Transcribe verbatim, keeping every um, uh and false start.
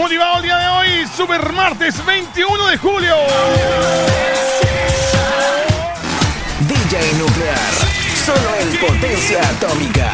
motivado el día de hoy. Super martes veintiuno de julio. D J Nuclear. Solo en Potencia Atómica.